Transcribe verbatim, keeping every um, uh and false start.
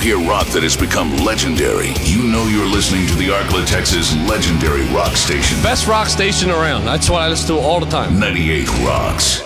hear rock that has become legendary, you know you're listening to the Arcla, Texas legendary rock station. Best rock station around. That's what I listen to all the time. ninety-eight Rocks.